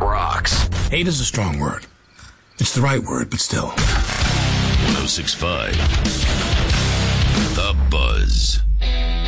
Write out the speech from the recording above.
rocks. Hate is a strong word. It's the right word, but still. 106.5 The Buzz.